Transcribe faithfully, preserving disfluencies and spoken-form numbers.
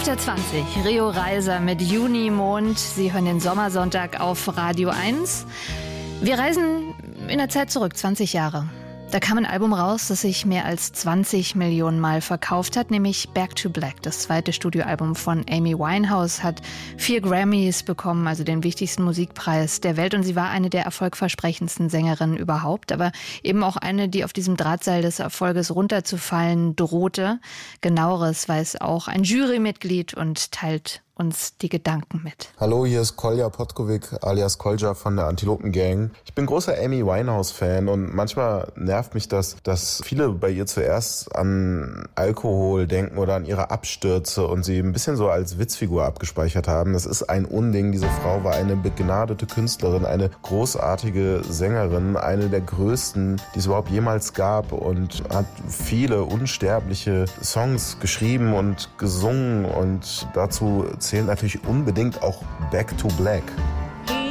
Unter zwanzig, Rio Reiser mit Junimond. Sie hören den Sommersonntag auf Radio eins. Wir reisen in der Zeit zurück, zwanzig Jahre. Da kam ein Album raus, das sich mehr als zwanzig Millionen Mal verkauft hat, nämlich Back to Black. Das zweite Studioalbum von Amy Winehouse hat vier Grammys bekommen, also den wichtigsten Musikpreis der Welt. Und sie war eine der erfolgversprechendsten Sängerinnen überhaupt, aber eben auch eine, die auf diesem Drahtseil des Erfolges runterzufallen drohte. Genaueres weiß auch ein Jurymitglied und teilt uns die Gedanken mit. Hallo, hier ist Kolja Potkovic alias Kolja von der Antilopen Gang. Ich bin großer Amy Winehouse-Fan und manchmal nervt mich das, dass viele bei ihr zuerst an Alkohol denken oder an ihre Abstürze und sie ein bisschen so als Witzfigur abgespeichert haben. Das ist ein Unding. Diese Frau war eine begnadete Künstlerin, eine großartige Sängerin, eine der größten, die es überhaupt jemals gab und hat viele unsterbliche Songs geschrieben und gesungen und dazu zählt natürlich unbedingt auch Back to Black.